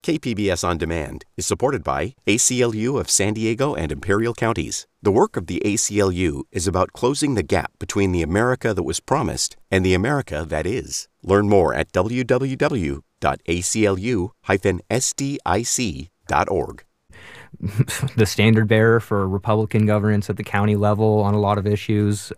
KPBS On Demand is supported by ACLU of San Diego and Imperial Counties. The work of the ACLU is about closing the gap between the America that was promised and the America that is. Learn more at www.aclu-sdic.org. The standard bearer for Republican governance at the county level on a lot of issues.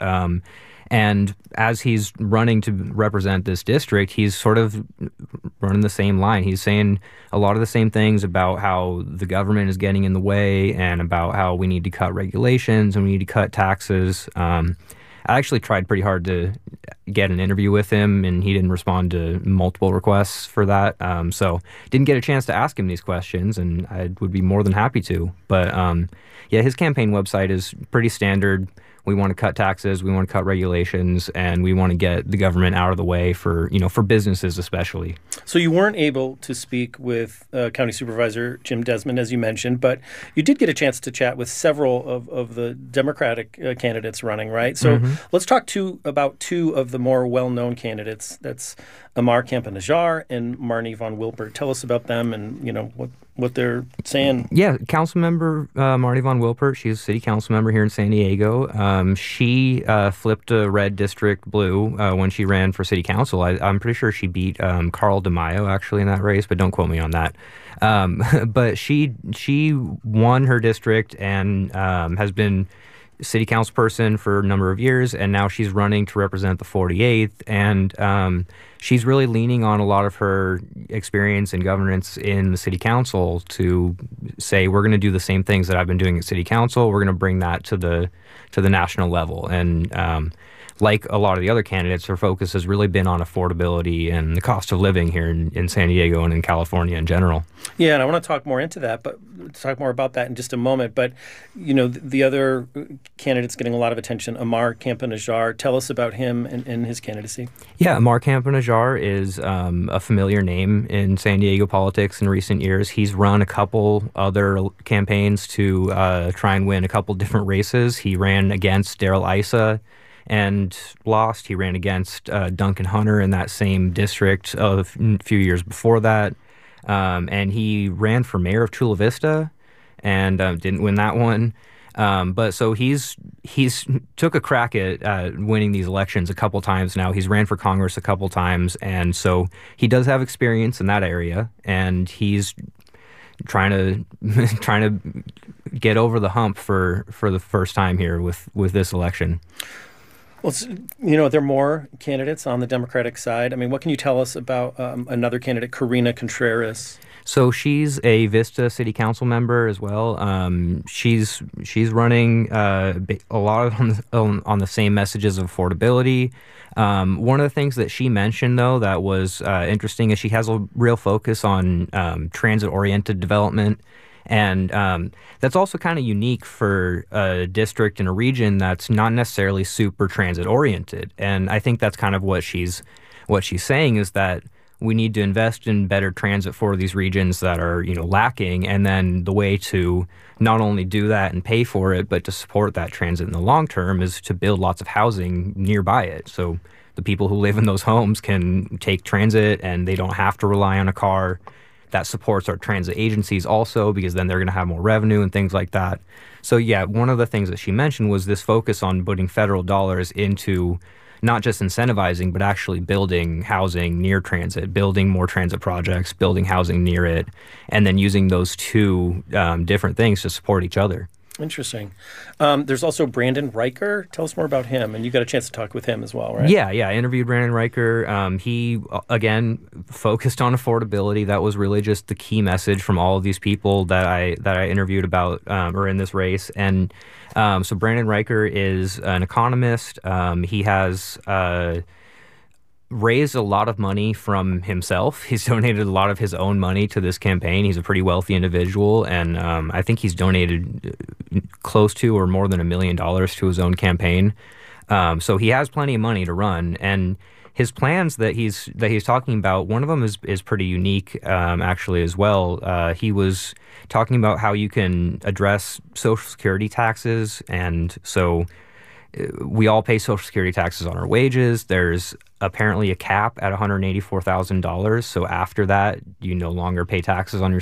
And as he's running to represent this district, he's sort of running the same line. He's saying a lot of the same things about how the government is getting in the way and about how we need to cut regulations and we need to cut taxes. I actually tried pretty hard to get an interview with him, and he didn't respond to multiple requests for that. So didn't get a chance to ask him these questions, and I would be more than happy to. But yeah, his campaign website is pretty standard. We want to cut taxes, we want to cut regulations, and we want to get the government out of the way for businesses especially. So you weren't able to speak with County Supervisor Jim Desmond, as you mentioned, but you did get a chance to chat with several of the Democratic candidates running, right? So let's talk about two of the more well-known candidates. That's Amar Campa-Najjar and Marni von Wilpert. Tell us about them and, what they're saying. Yeah, Councilmember Marni von Wilpert, she's a city council member here in San Diego. She flipped a red district blue when she ran for city council. I'm pretty sure she beat Carl DeMaio actually in that race, but don't quote me on that. But she won her district and has been city council person for a number of years, and now she's running to represent the 48th, and she's really leaning on a lot of her experience and governance in the city council to say, we're going to do the same things that I've been doing at city council. We're going to bring that to the national level. And like a lot of the other candidates, her focus has really been on affordability and the cost of living here in San Diego and in California in general. Yeah, and I want to talk more into that, but talk more about that in just a moment. But, the other candidates getting a lot of attention, Amar Campa-Najjar, tell us about him and his candidacy. Yeah, Amar Campa-Najjar is a familiar name in San Diego politics in recent years. He's run a couple other campaigns to try and win a couple different races. He ran against Darrell Issa and lost. He ran against Duncan Hunter in that same district a few years before that. And he ran for mayor of Chula Vista and didn't win that one. But so he's took a crack at winning these elections a couple times now. He's ran for Congress a couple times, and so he does have experience in that area, and he's trying to get over the hump for the first time here with this election. Well, there are more candidates on the Democratic side. I mean, what can you tell us about another candidate, Karina Contreras? So she's a Vista City Council member as well. She's running a lot on the same messages of affordability. One of the things that she mentioned, though, that was interesting is she has a real focus on transit-oriented development. And that's also kind of unique for a district and a region that's not necessarily super transit-oriented. And I think that's kind of what she's saying is that we need to invest in better transit for these regions that are, lacking. And then the way to not only do that and pay for it, but to support that transit in the long term is to build lots of housing nearby it. So the people who live in those homes can take transit and they don't have to rely on a car. That supports our transit agencies also, because then they're going to have more revenue and things like that. So yeah, one of the things that she mentioned was this focus on putting federal dollars into not just incentivizing, but actually building housing near transit, building more transit projects, building housing near it, and then using those two different things to support each other. Interesting. There's also Brandon Riker. Tell us more about him. And you got a chance to talk with him as well, right? Yeah. I interviewed Brandon Riker. He, again, focused on affordability. That was really just the key message from all of these people that I interviewed about or in this race. And so Brandon Riker is an economist. He has raised a lot of money from himself. He's donated a lot of his own money to this campaign. He's a pretty wealthy individual, and I think he's donated close to or more than $1 million to his own campaign. So he has plenty of money to run, and his plans that he's talking about, one of them is pretty unique actually as well. He was talking about how you can address Social Security taxes, and so we all pay Social Security taxes on our wages. There's apparently a cap at $184,000. So after that, you no longer pay taxes on your